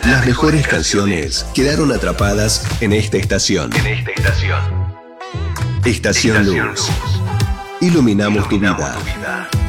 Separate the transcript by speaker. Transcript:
Speaker 1: Las mejores canciones quedaron atrapadas en esta estación. Estación Luz. Iluminamos tu vida.